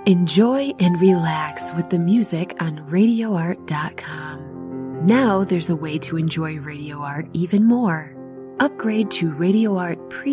Enjoy and relax with the music on RadioArt.com. Now there's a way to enjoy Radio Art even more. Upgrade to Radio Art Premium